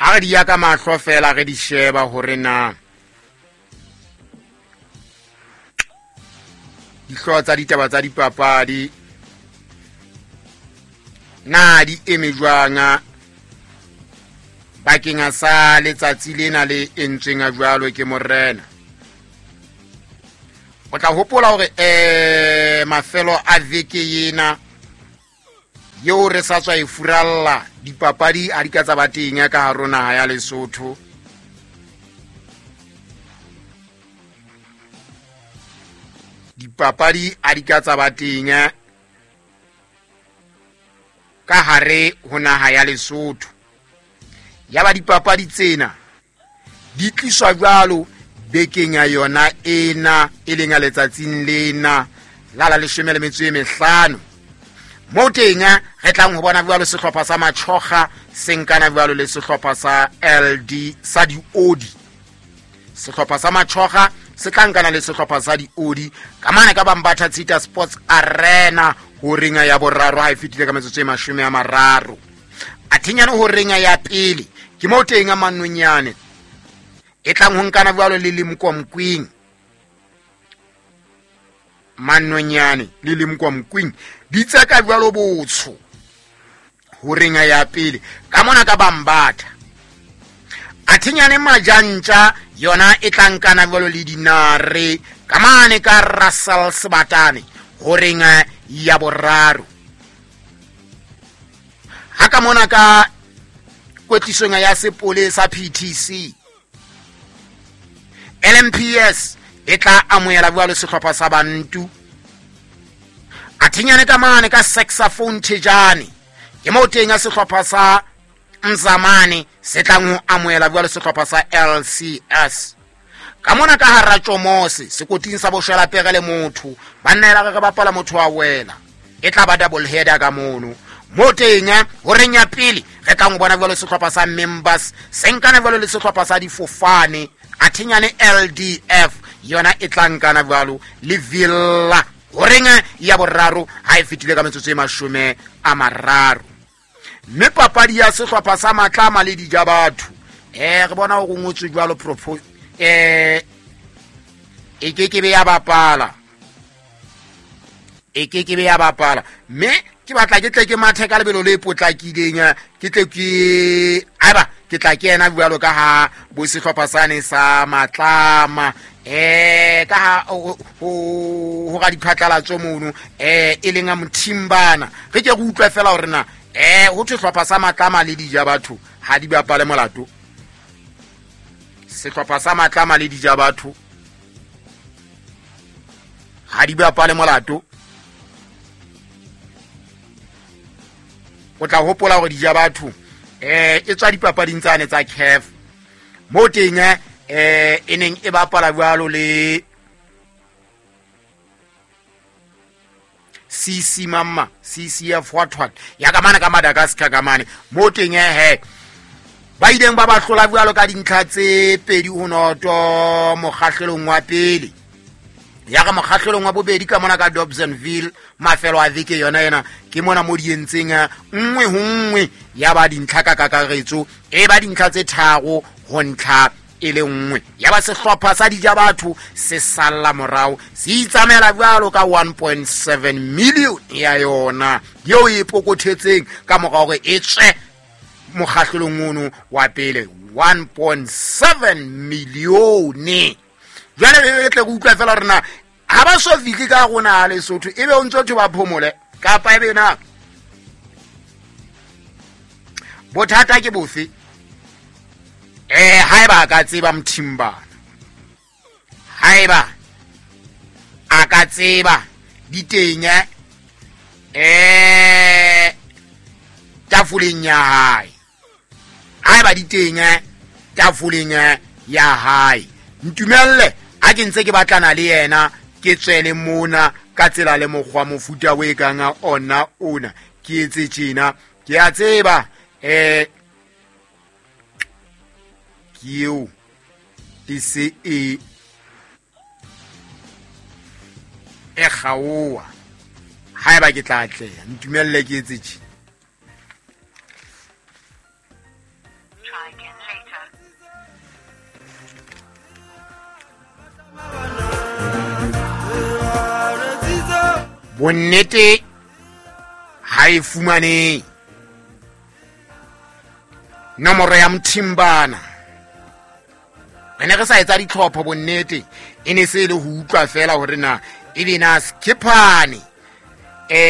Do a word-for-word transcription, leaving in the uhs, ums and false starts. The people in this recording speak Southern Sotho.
a di ya ka mahlo fela ge di sheba hore na di hlotsa ditaba tsa dipapadi na di eme jwanga bakeng a sa letsatsi lena le entsweng a jwalo ke morena. O tla hopola hore eh mafelo a veke yena yo re sa tswa e furalla dipapadi a di ka tsa bateng ka harona ya Lesotho. Dipapadi a di ka tsa bateng ka hare ho naha ya Lesotho. Yaba dipapadi tsena di tliswa jwalo bekeng ya yona ena e leng a letsatsing lena la la leshome le metso e mehlano mo tenga re tlang ho bona jwalo sehlopha sa Matjhoga senkana jwalo le sehlopha sa L D sa Diodi. Sehlopha sa Matjhoga se tlankana le sehlopha sa Diodi ka mane ka Bambatha Tsita Sports Arena ho ringa ya boraro ha e fitile ka metsotso e mashome a mararo. Athinyane ho ringa ya pele ke mo tenga Manonyane e tlang ho nkana jwalo le Limkomkwing. Manonyane le Limkomkwing di tsaka jwalo botsho ho ringa ya pele ka mona ka Bambatha. Athinyane Majantja yona e tlankana jwalo le Dinare ka mane ka Russell Sebatane ho ringa ya boraro. Haka mona ka kwetlisong ya Sepole sa P T C L M P S e tla amohela jwalo sehlopha sa Bantu. Athinyane ka mane ka Saxophone Thejane ke mo tenga sehlopha sa Mzamani se tlang ho amohela jwalo sehlopha sa L C S. Ka mona ka hara Tjomose sekoting sa Boshela Pere le motho banela re bapala motho wa wela e tla ba double header ka mono mo tenga ho renya pele re tlang bona jwalo sehlopha sa Members senkana jwalo le sehlopha sa Difofane. Athinyane L D F yona e tlankana jwalo le Villa ho renga ya boraro ha e fitile ka metsotso e mashome a mararo. Mme papadi ya sehlopha sa Matlama le Dijabatho eh re bona ho ngotswe jwalo propose eh e ke ke be ya bapala e ke ke be ya bapala mme ke batla ke tle ke mathe ka lebelo le potlakileng ke tle ke aba ke tla ke ena jwalo ka ha bo sehlopha sane sa Matlama eh ka ha ho ho ga diphatlalatso mono eh e lenga Mthimbana re ke go utlwa fela hore na eh ho sehlopha sa Matlama le Dijabatho ha di bapale molato. Sehlopha sa Matlama le Dijabatho ha di bapale molato. O tla hopola hore Dijabatho eh e tswa dipapading tsane tsa C A F mo teng eh eneng e bapala jwalo le C C Mama C C F what what ya ka mana ka Madagascar ka mane mo teng he ba ileng ba ba hlola jwalo ka dintlha tse pedi ho noto mokgahlelong wa pele ya ka mokgahlelong wa bobedi ka mona ka Dobsonville mafelo a veke yona yena ke mona mo di entseng nngwe ho nngwe ya ba dintlha ka kakaretso e ba dintlha tse tharo ho ntlha e le nngwe ya ba sehlopha sa Dijabatho se salla morao se itsamela jwalo ka one point seven million ya yona yo e pokothetseng ka morao re e tswe mokgahlelong ono wa pele one point seven million. Jwale re tle go utlwa fela rena ha ba so fiki ka gona le Lesotho ebe o ntse ba phomole ka pa ebe na bothata ke bofe eh haeba ka tseba Mthimbana haeba aka tseba ditenya eh tafoleng ya hae haeba ditenya tafoleng ya hae ntumelle a ke ntse ke batlana le yena ke tswele mona ka tsela le mogwa mofuta we kanga ona ona ke etse tjena ke a tseba eh kiu tse e e khaowa haeba ke tla tlela ntumelle ke etse tjena. bonnete ha e fumanehe. Nomoro ya Mthimbana re ne re sa etsa ditlhopho bonnete e ne se le ho utlwa fela hore na e be na Skippane